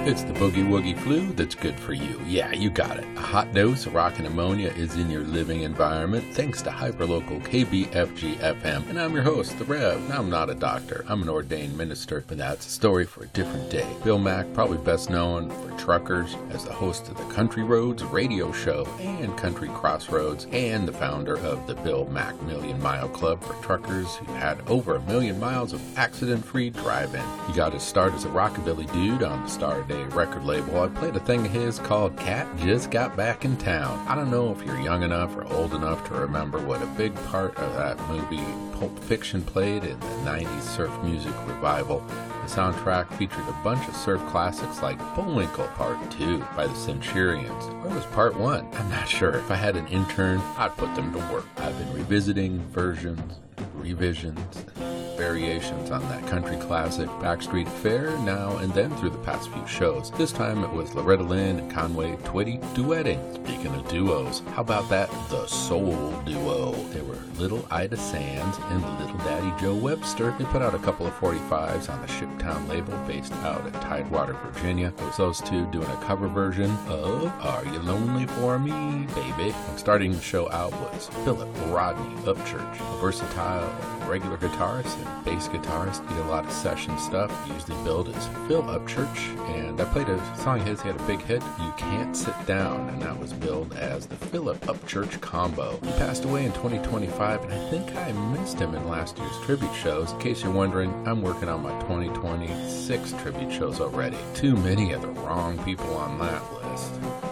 It's the Boogie Woogie Flu that's good for you. Yeah, you got it. A hot dose of rockin' ammonia is in your living environment thanks to hyperlocal KBFG FM. And I'm your host, The Rev. Now, I'm not a doctor. I'm an ordained minister, but that's a story for a different day. Bill Mack, probably best known for Truckers as the host of the Country Roads radio show and Country Crossroads, and the founder of the Bill Mack Million Mile Club for truckers who had over 1 million miles of accident-free driving. He got his start as a rockabilly dude on the Star Day record label. I played a thing of his called Cat Just Got Back in Town. I don't know if you're young enough or old enough to remember what a big part of that movie Pulp Fiction played in the 90s surf music revival. The soundtrack featured a bunch of surf classics like Bullwinkle Part 2 by the Centurions. Or was Part 1? I'm not sure. If I had an intern, I'd put them to work. I've been revisiting versions, revisions, variations on that country classic Backstreet Affair now and then through the past few shows. This time it was Loretta Lynn and Conway Twitty duetting. Speaking of duos, how about that The Soul Duo? They were Little Ida Sands and Little Daddy Joe Webster. They put out a couple of 45s on the Shiptown label based out at Tidewater, Virginia. It was those two doing a cover version of Are You Lonely For Me, Baby? And starting the show out was Philip Rodney Upchurch, a versatile regular guitarist and bass guitarist. He did a lot of session stuff, usually billed as Phil Upchurch, and I played a song of his. He had a big hit, You Can't Sit Down, and that was billed as the Philip Upchurch Combo. He passed away in 2025, and I think I missed him in last year's tribute shows. In case you're wondering, I'm working on my 2026 tribute shows already. Too many of the wrong people on that list.